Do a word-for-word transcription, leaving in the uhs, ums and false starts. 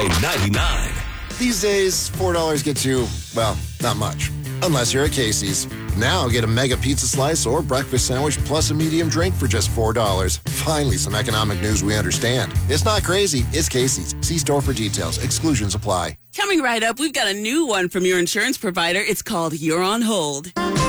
K ninety-nine. These days, four dollars gets you, well, not much. Unless you're at Casey's. Now get a mega pizza slice or breakfast sandwich plus a medium drink for just four dollars. Finally, some economic news we understand. It's not crazy. It's Casey's. See store for details. Exclusions apply. Coming right up, we've got a new one from your insurance provider. It's called You're on Hold.